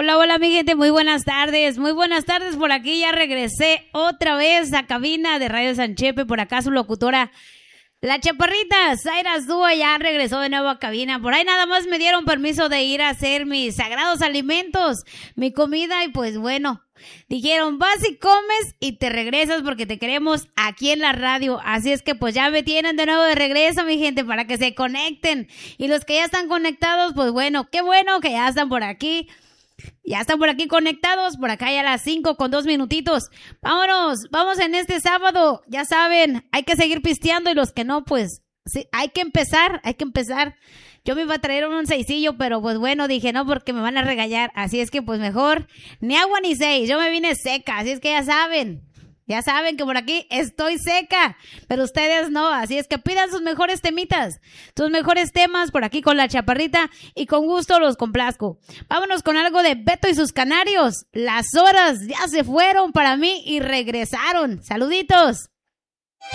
Hola, hola mi gente, muy buenas tardes por aquí, ya regresé otra vez a cabina de Radio San Chepe, por acá su locutora, la chaparrita, Zaira Zúa, ya regresó de nuevo a cabina, por ahí nada más me dieron permiso de ir a hacer mis sagrados alimentos, mi comida y pues bueno, dijeron vas y comes y te regresas porque te queremos aquí en la radio, así es que pues ya me tienen de nuevo de regreso mi gente para que se conecten y los que ya están conectados pues bueno, qué bueno que ya están por aquí. Ya están por aquí conectados, por acá ya a las 5:02. Vámonos, vamos en este sábado, ya saben, hay que seguir pisteando y los que no, pues, sí, hay que empezar. Yo me iba a traer un seisillo, pero pues bueno, dije no porque me van a regañar, así es que pues mejor, ni agua ni seis, yo me vine seca, así es que ya saben que por aquí estoy seca, pero ustedes no, así es que pidan sus mejores temitas, sus mejores temas por aquí con la chaparrita y con gusto los complazco. Vámonos con algo de Beto y sus canarios, las horas ya se fueron para mí y regresaron. Saluditos.